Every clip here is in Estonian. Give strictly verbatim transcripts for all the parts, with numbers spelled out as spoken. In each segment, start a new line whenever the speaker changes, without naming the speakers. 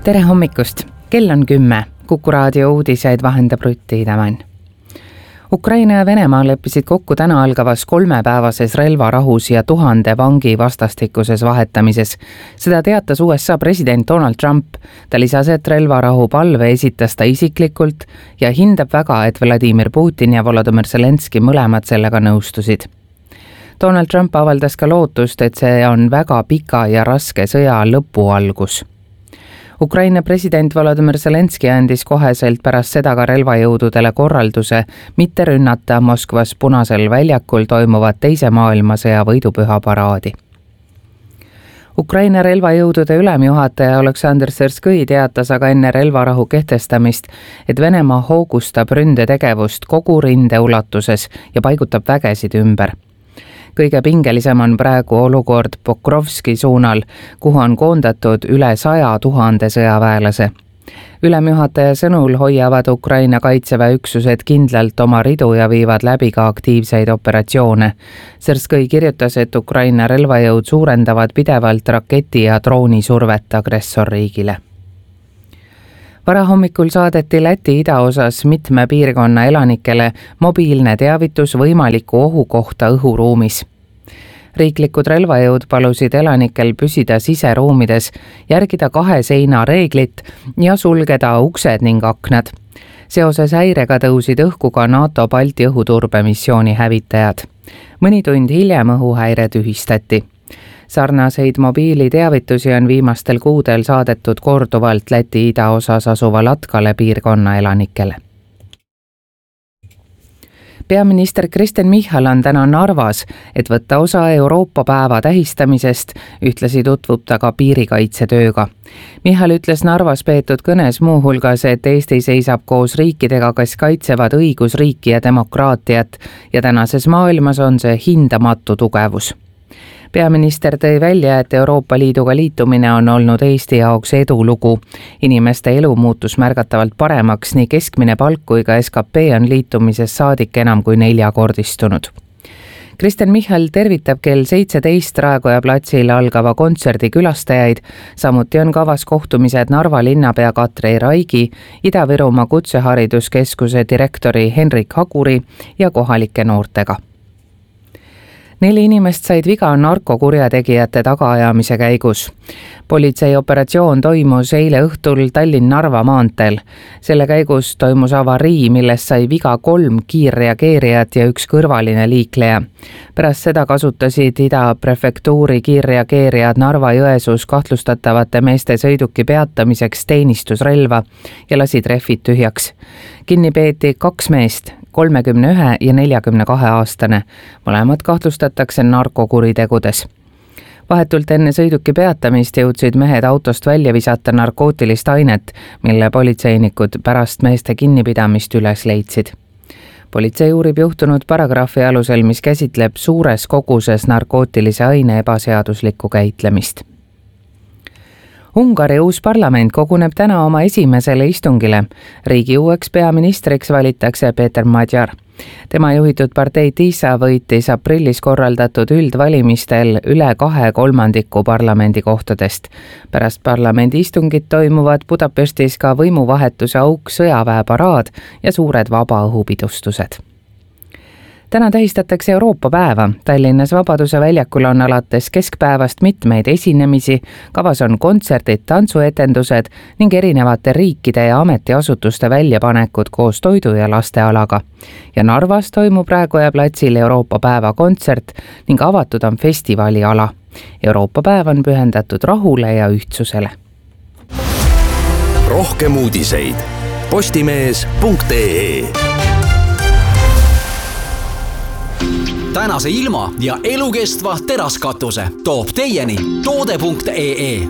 Tere hommikust! Kell on kümme. Kuku raadio uudiseid vahendab Rutti Idemann. Ukraina ja Venemaa leppisid kokku täna algavas kolmepäevases relvarahus ja tuhande vangi vastastikuses vahetamises. Seda teatas U S A president Donald Trump. Ta lisas, et relvarahu palve esitas ta isiklikult ja hindab väga, et Vladimir Putin ja Volodymyr Zelenski mõlemad sellega nõustusid. Donald Trump avaldas ka lootust, et see on väga pika ja raske sõja lõpu algus. Ukraina president Volodymyr Zelenski andis koheselt pärast seda ka relvajõududele korralduse mitte rünnata Moskvas Punasel väljakul toimuvat teise maailmasõja võidupüha paraadi. Ukraina relvajõudude ülemjuhataja Oleksandr Syrskõi teatas aga enne relvarahu kehtestamist, et Venemaa hoogustab ründetegevust kogu rinde ulatuses ja paigutab vägesid ümber. Kõige pingelisem on praegu olukord Pokrovski suunal, kuhu on koondatud üle saja tuhande sõjaväelase. Ülemjuhataja sõnul hoiavad Ukraina kaitseväe üksused kindlalt oma ridu ja viivad läbi ka aktiivseid operatsioone. Syrskõi kirjutas, et Ukraina relvajõud suurendavad pidevalt raketi- ja droonisurvet agressorriigile. Varahommikul saadeti Läti idaosas mitme piirkonna elanikele mobiilne teavitus võimaliku ohu kohta õhuruumis. Riiklikud relvajõud palusid elanikel püsida siseruumides, järgida kahe seina reeglit ja sulgeda uksed ning aknad. Seoses häirega tõusid õhku ka NATO Balti õhuturbemissiooni hävitajad. Mõni tund hiljem õhuhäire tühistati. Sarnaseid mobiiliteavitusi on viimastel kuudel saadetud korduvalt Läti idaosas asuva Latkale piirkonna elanikele. Peaminister Kristen Michal on täna Narvas, et võtta osa Euroopa päeva tähistamisest, ühtlasi tutvub ta ka piirikaitsetööga. Michal ütles Narvas peetud kõnes muuhulgas, et Eesti seisab koos riikidega, kes kaitsevad õigusriiki ja demokraatiat ja tänases maailmas on see hindamatu tugevus. Peaminister tõi välja, et Euroopa Liiduga liitumine on olnud Eesti jaoks edulugu. Inimeste elu muutus märgatavalt paremaks, nii keskmine palk kui ka S K P on liitumises saadik enam kui neljakordistunud. Kristen Michal tervitab kell seitseteist Raekoja platsil algava kontserdi külastajaid, samuti on kavas kohtumised Narva linnapea Katri Raigi, Ida-Virumaa kutsehariduskeskuse direktori Henrik Haguri ja kohalike noortega. Neli inimest said viga narkokurjategijate tagaajamise käigus. Politsei operatsioon toimus eile õhtul Tallinn-Narva maanteel. Selle käigus toimus avarii, milles sai viga kolm kiirreageerijat ja üks kõrvaline liikleja. Pärast seda kasutasid Ida prefektuuri kiirreageerijad Narva-Jõesuus kahtlustatavate meeste sõiduki peatamiseks teenistusrelva ja lasid rehvid tühjaks. Kinni peeti kaks meest, kolmekümne ühe ja neljakümne kahe aastane. Mõlemad kahtlustatakse narkokuritegudes. Vahetult enne sõiduki peatamist jõudsid mehed autost välja visata narkootilist ainet, mille politseinikud pärast meeste kinnipidamist üles leidsid. Politsei uurib juhtunud paragrahvi alusel, mis käsitleb suures koguses narkootilise aine ebaseaduslikku käitlemist. Ungari uus parlament koguneb täna oma esimesele istungile. Riigi uueks peaministriks valitakse Peter Magyar. Tema juhitud partei Tisa võitis aprillis korraldatud üldvalimistel üle kahe kolmandiku parlamendikohtadest. Pärast parlamendi istungit toimuvad Budapestis ka võimuvahetuse auk sõjaväeparaad ja suured vabaõhupidustused. Täna tähistatakse Euroopa päeva. Tallinnas Vabaduse väljakul on alates keskpäevast mitmeid esinemisi, kavas on kontserdid, tantsuetendused ning erinevate riikide ja ametiasutuste väljapanekud koos toidu- ja lastealaga. Ja Narvas toimub Raekoja platsil Euroopa päeva kontsert ning avatud on festivaliala. Euroopa päev on pühendatud rahule ja ühtsusele.
Rohkem uudiseid postimees punkt ee. Tänase ilma ja elukestva teraskatuse toob teieni toode punkt ee.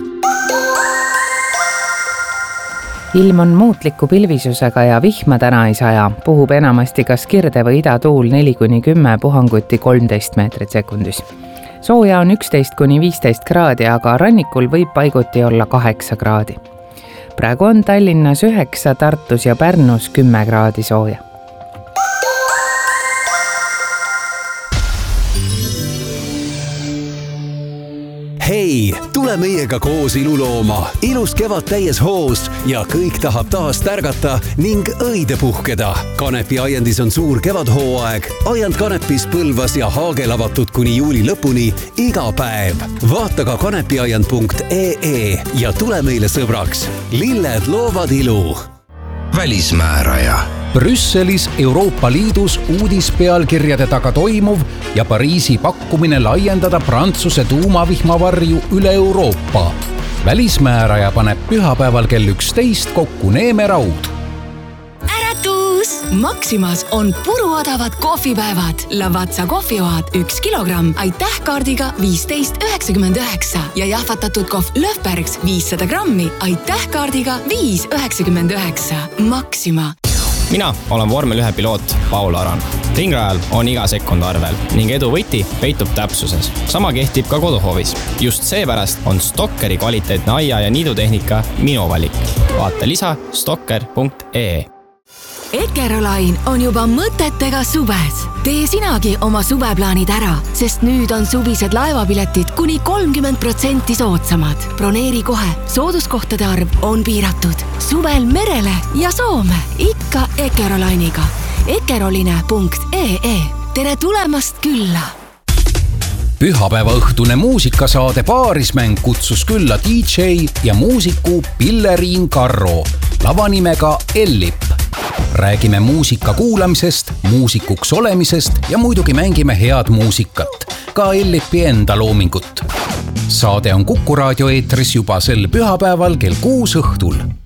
Ilm on muutliku pilvisusega ja vihma täna ei saja. Puhub enamasti kas kirde või idatuul neli kuni kümme, puhanguti kolmteist meetrit sekundis. Sooja on üksteist kuni viisteist kraadi, aga rannikul võib paiguti olla kaheksa kraadi. Praegu on Tallinnas üheksa, Tartus ja Pärnus kümme kraadi sooja.
hei, tule meiega koos ilu looma. Ilus kevad täies hoos ja kõik tahab taas tärgata ning õide puhkeda. Kanepi aiandis on suur kevadhooaeg. Aiand Kanepis, Põlvas ja Haagel avatud kuni juuli lõpuni iga päev. Vaata ka kanepiaiand punkt ee ja tule meile sõbraks. Lilled loovad ilu.
Välismääraja. Brüsselis Euroopa Liidus uudispealkirjade taga toimuv ja Pariisi pakkumine laiendada Prantsuse tuumavihmavarju üle Euroopa. Välismääraja paneb pühapäeval kell üksteist kokku neemeraud.
Äratus! Maximas on puruodavad kohvipäevad. Lavazza kohvioad üks kilogramm aitäh kaardiga viisteist üheksakümmend üheksa ja jahvatatud kohv Löfbergs viissada grammi aitäh kaardiga viis üheksakümmend üheksa. Maxima.
Mina olen vormel ühe piloot Paul Aran. Ringrajal on iga sekund arvel ning edu võti peitub täpsuses. Sama kehtib ka koduhoovis. Just seepärast on Stokkeri kvaliteetne aia- ja niidutehnika minu valik. Vaata lisa stokker punkt ee.
Ekerolain on juba mõtetega suves. Tee sinagi oma suveplaanid ära, sest nüüd on suvised laevapiletid kuni kolmkümmend protsenti soodsamad. Broneeri kohe, sooduskohtade arv on piiratud. Suvel merele ja Soome, ikka Ekerolainiga. ekeroline punkt ee. Tere tulemast külla!
Pühapäeva õhtune muusikasaade Paarismäng kutsus külla D J ja muusiku Pilleriin Karro lavanimega Ellip. Räägime muusika kuulamisest, muusikuks olemisest ja muidugi mängime head muusikat, ka Ellipi enda loomingut. Saade on Kuku raadio eetris juba sel pühapäeval kell kuus õhtul.